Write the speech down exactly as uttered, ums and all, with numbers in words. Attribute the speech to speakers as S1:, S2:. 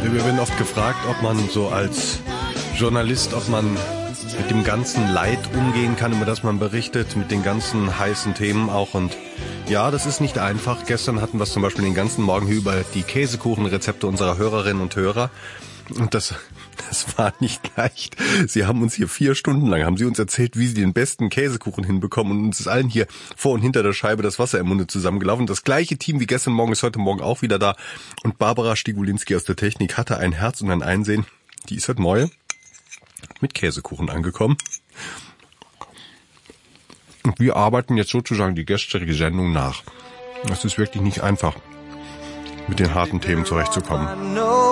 S1: Wir werden oft gefragt, ob man so als Journalist, ob man mit dem ganzen Leid umgehen kann, über das man berichtet, mit den ganzen heißen Themen auch. Und ja, das ist nicht einfach. Gestern hatten wir es zum Beispiel den ganzen Morgen über die Käsekuchenrezepte unserer Hörerinnen und Hörer. Und das, das war nicht leicht. Sie haben uns hier vier Stunden lang, haben sie uns erzählt, wie sie den besten Käsekuchen hinbekommen. Und uns ist allen hier vor und hinter der Scheibe das Wasser im Munde zusammengelaufen. Das gleiche Team wie gestern Morgen ist heute Morgen auch wieder da. Und Barbara Stigulinski aus der Technik hatte ein Herz und ein Einsehen. Die ist heute Morgen mit Käsekuchen angekommen. Und wir arbeiten jetzt sozusagen die gestrige Sendung nach. Das ist wirklich nicht einfach, mit den harten Themen zurechtzukommen.